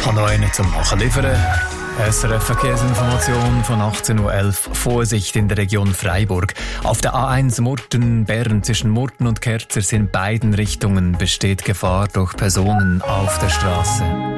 Ich habe noch einen zum Nachliefern. SRF Verkehrsinformation von 18.11 Uhr. Vorsicht in der Region Freiburg. Auf der A1 Murten-Bern zwischen Murten und Kerzers in beiden Richtungen besteht Gefahr durch Personen auf der Straße.